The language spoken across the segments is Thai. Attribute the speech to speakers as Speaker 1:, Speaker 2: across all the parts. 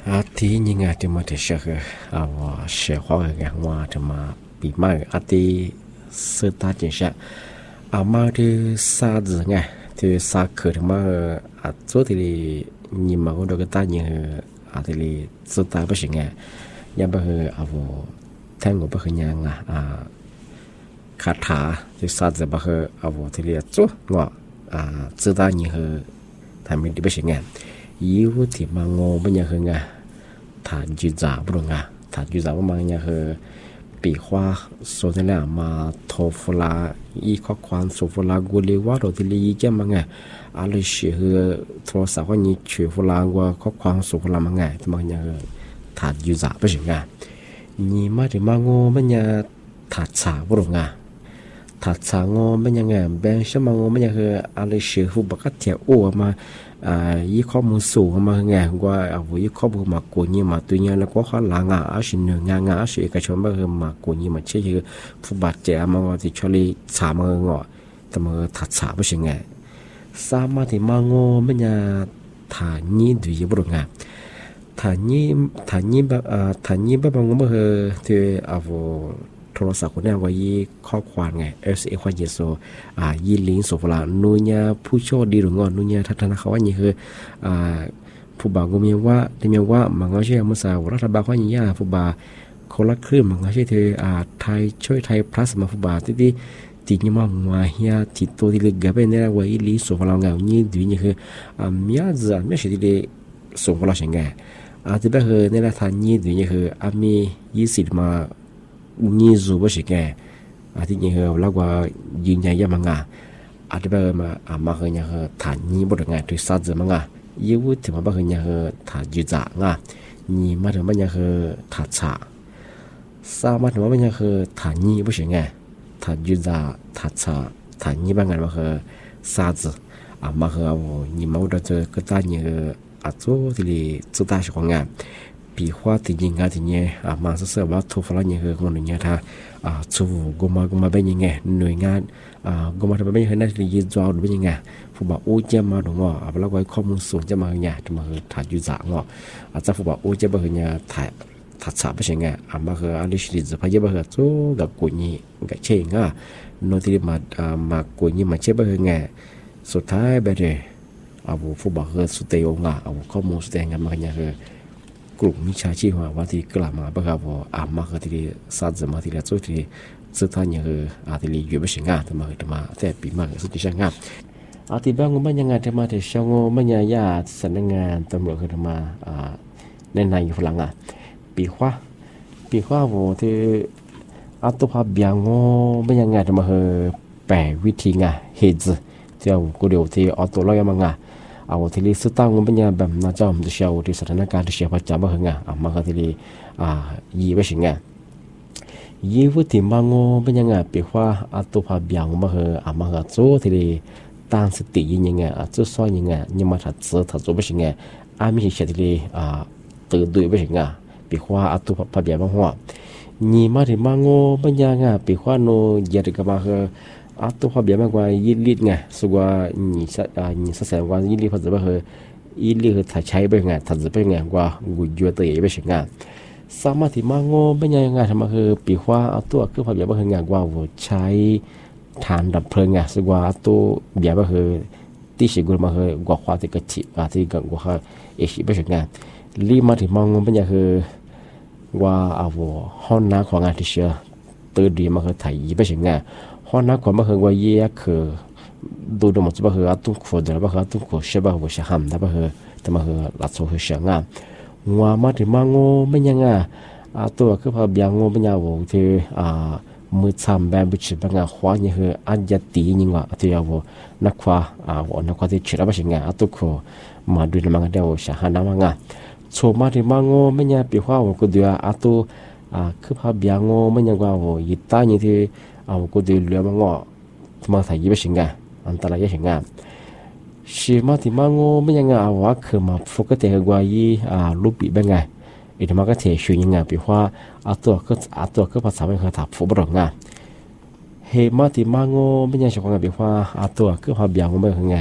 Speaker 1: ที่ยังไงจะมาเชื่อว่าเชื่อว่าอย่างว่าจะมาปีใหม่ที่สุดท้ายจะเชื่อมาที่ซาจึงไงที่ซาเกิดมาตัวที่ยิ่งมาคนเดียวก็ตายยังที่สุดท้ายไม่ใช่ไงยังไม่คือแทงก็ไม่คือยังคาถาที่ซาจะไม่คือที่ตัวงสุดท้ายยังคือทำไม่ได้ไม่ใช่ไง有ที่มางอมันยังคือไงถ้าจุดจ่าบุรุษถ้าจุดจ่ามันยังคือปีขวาส่วนนี้มาทอฟลาอีข้อความสุฟลากุลีว่าเราที่ลีจะมันไงอะไรเชื่อโทรศัพท์ว่านี่ช่วยฟลาว่าข้อความสุฟลามันไงที่มันยังถ้าจุดจ่าไม่ใช่ไงนี่มาที่มางอมันยังถ้าจ่าบุรุษถ้าจ่างอมันยังไงแบงค์ชั่วมางอมันยังคืออะไรเชื่อผู้บักเที่ยวอ้วมายี่ข้อมูลสูงมาไงว่ายี่ข้อมูลมากูนี่มาตัวนี้แล้วก็ข้อหลังสิ่งหนึ่งงานสิ่งเอกชนมาคือมากูนี่มาเชื่อผู้บาดเจ็บมาว่าที่ชลีสามงอแต่มาถัดสาไม่ใช่ไงสามารถที่มางอมันยังฐานนี้ดูยี่บุรุษไงฐานนี้แบบงอมาคือที่โทรศัพท์คนนี้ว่ายี่ข้อความไงความเยอะยี่ลิงก์ส่งเวลานู่นเนี่ยผู้โชคดีหรืองอนนู่นเนี่ยทัศนคติว่านี่คือผู้บ่าวก็มีว่ามันก็ใช่ภาษารัฐบาลว่าอย่างนี้ผู้บ่าวคนละครึ่งมันก็ใช่เธอไทยช่วยไทยพลัสมาผู้บ่าวที่ตีนี่มาเฮียที่ตัวที่เล็กแบบนี้ว่ายี่ลิงก์ส่งเวลาไงนี่ดูนี่คือมีอะไรไม่ใช่ที่ส่งเวลาเช่นไงที่แบบคือในทางนี้ดูนี่คือมี20มานี่รู้ว่าสิ่งที่นี่คือแล้วก็ยืนยันยังไงที่แบบมาคือเนี่ยคือฐานนี้บริไงที่สัตว์มั้งยี่วุฒิมาแบบคือเนี่ยคือฐานจุดจ่างนี่มาถึงมันเนี่ยคือฐานฉาสามารถถึงมันเนี่ยคือฐานนี้ว่าสิ่งฐานจุดจ่าฐานฉาฐานนี้บางอย่างมาคือสัตว์มาคือนี่มาเราเจอก็ได้เนี่ยตัวที่สุดท้ายของงานปีขวาที่ยิงที่เนี่ยมาเสียว่าทุกฝ่ายเนี่ยคือคนเนี่ยถ้าชูกุมาเป็นยังไงหน่วยงานกุมาทำเป็นยังไงนั่นที่ยืนจอดเป็นยังไงผู้บ่าวอู้เจ้ามาตรงแล้วก็ข้อมูลส่วนจะมาเนี่ยจะมาคือถ่ายยูจ่างอาจจะผู้บ่าวอู้เจ้ามาคือเนี่ยถ่ายสาบเป็นยังไงมาคืออันนี้สิ่งที่พยายามมาคือตัวกับกุนี่กับเชงโน้ตที่มากุนี่มาเชื่อเป็นยังไงสุดท้ายไปเลยผู้บ่าวคือสุดเดียวข้อมูลสุดเดียวกันมาเนี่ยคือกลุ่มมิจฉาชีพว่าที่กล่าวมาประกาศว่ามาคือที่สัตว์มาที่ละจุดที่สุดท้ายเนี่ยคือที่อยู่ไม่ใช่งานแต่มาแต่ปีมากสุดที่ใช่งานที่บางคนมันยังไงจะมาที่ช่างมันยังญาติสำนักงานตำรวจคือมาในฝรั่งปีขวาที่ตัวภาพยางมันยังไงจะมาคือแปลวิธีงานเหตุที่เอากูเดียวที่ตัวเรายังมังที่ลิสต์ตั้งมันเป็นแบบน่าจะมันจะเชื่อที่สถานการณ์ที่เชื่อพระเจ้าบ้างมาก็ที่ยี่ไม่ใช่ไงยี่วุฒิมังเป็นยังไงเปียกว่าตัวภาพยางมามาก็โจ้ที่ตั้งสติยังไงโจ้ซ้อยยังไงยังมาถัดโจ้ไม่ใช่ไงมีเหตุที่ตื่นด้วยไม่ใช่ไงเปียกว่าตัวภาพยางมาหัวยี่มาที่มังเป็นยังไงเปียกว่าโนยาดิกามาตัวภาพยางมากกว่ายี่ลิดไงสุกว่านี่สักแสนกว่ายี่ลิดพอจะแบบยี่ลิดถ้าใช้ไปไงถ้าจะไปไงกว่ากูยัวตัวเองไม่ใช่ไงสามารถที่มางเป็นยังไงทำมาคือปีขวาตัวคือภาพยางไม่คืองานกว่าใช้ฐานดับเพลิงไงสุกว่าตัวเบียร์ไม่คือที่สิ่งกูมาคือกว่าความที่กระชิบที่กันกว่าเอชิไม่ใช่ไงรีมาที่มางเป็นยังคือว่าห้องน้ำของงานที่เชื่อตัวดีมาคือไทยไม่ใช่ไงห้องน้ำของมันคือว่าเยอะคือดูดูมันจะแบบคือตุ้งขวดหรือแบบคือตุ้งขวดใช่ป่ะว่าใช่ห้ามแต่แบบคือแต่มันคือหลักสูตรคือเสียงว่ามาถึงมังไม่ยังตัวคือพยางเป็นยังว่าที่มือซ้ำแบบบุษบางขวาเนี่ยคืออันจะตีนี่ว่าที่นักขวาที่เชื่อว่าใช่ไงตัวคือมาดูในมังเดียวใช่ห้าน้ำมังโชมาถึงมังไม่ยังปีขวาก็ดูตัวคือพยางไม่ยังว่ายิ่งตายนี่ที่กูดูเรื่องมังมาถ่ายยี่ไม่ใช่ไงอันตรายยังใช่ไงชีมาที่มังไม่ยังว่าคือมาโฟกัสแต่กว่ายี่รูปปีเป็นไงอีกทั้งมันก็เทชูยังไงปีว่าตัวก็ภาษาไม่เคยถับฟุบหรอกไงเฮมาที่มังไม่ยังใช่ความปีว่าตัวก็พยายามไม่เคยไง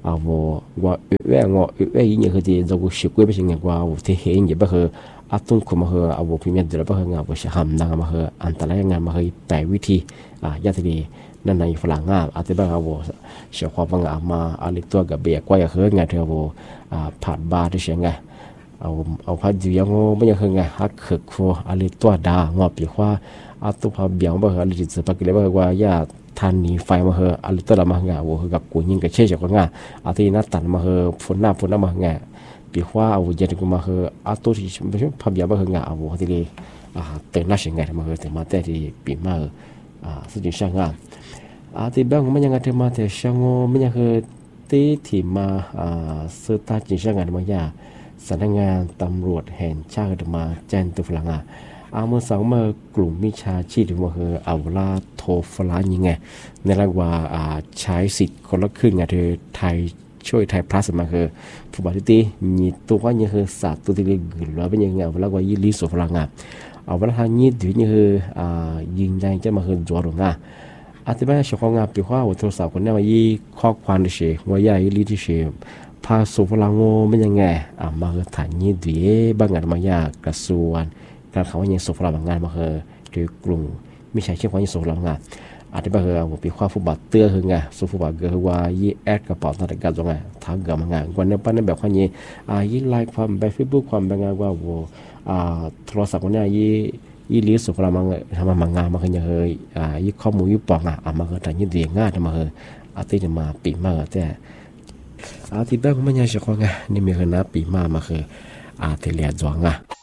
Speaker 1: ว่ายิ่งคือที่เราชิบไปสิ่งว่าที่เห็นอย่างแบบอาตุนคุมาพิมพ์เดือดแบบว่าจะทำดังมาอันตรายงานมาแต่วิธียาที่นั่นในฝรั่งอาจจะแบบเชื่อความว่ามาอะไรตัวกับเบียกว่าอย่างงานเธอผ่านบาร์ที่เชียงไงพัดอยู่ยังไม่ยังไงฮักคือคัวอะไรตัวดางอปีว่าอาตุพาเบียงแบบอะไรจิตสปากิเลแบบว่าย่าทันนี้ไฟมาอะไรตัวละมาไงกับกูยิงกับเชี่ยจากว่าอาทิตย์นัดตันมาฝนหน้ามาไงปีว่าเย็นกูมาอาตุที่ไม่ใช่พาเบียงแบบไงที่เลยเตือนน่าเสียงไงมาแต่มาแต่ที่ปีมาสุดยอดช่างที่บางมันยังไงที่มาแต่ช่างมันยังตีที่มาสุดท้ายจริงช่างไงมันยาสำนักงานตำรวจแห่งชาติมาแจ้งตัวฝรั่งเมื่อสองมากลุ่มมิชาชีพมาเอาลาโทฟลายังไงในระหว่างใช้สิทธิ์คนละครึ่งเธอไทยช่วยไทยพลัสมาผู้บริตีมีตัวว่ายังศาสตร์ตัวที่เรียกหรือเป็นยังไงเวลาว่ายี่ลิสฝรั่งเวลาทางนี้ถือยังยิงใจจะมาจวดหรืออาทิตย์แรกชาวของปีว่าโทรศัพท์คนนี้มายี่ข้อความที่เชื่อว่าย่ายี่ลิที่เชื่อพาสุฝรั่งไม่ยังไงมาฐานนี้ดีบางงานมายากระทรวงการเขาว่ายังสุฝรั่งบางงานมาโดยกลุ่มมิใช่เชื่อว่ายังสุฝรั่งอาจจะว่าปีว่าฟุตบอลเตื้อไงสุฟุตบอลก็ว่ายี่แอดกระเป๋าตัดกันตรงไงทางกับมางานวันนี้ปั้นแบบว่ายี่ยี่ไลค์ความแบบเฟซบุ๊กความแบบงานว่าโทรศัพท์คนนี้ยี่ลิสุฝรั่งมาทำมางานมายังยี่ข้อมูลยี่ปองมาฐานยี่ดีง่ายมาอาทิตย์มาปีมาแต่อาทิตย์แรกมันยังเชื่อว่าไงนี่มีขนาดปีมาที่เรียนจวง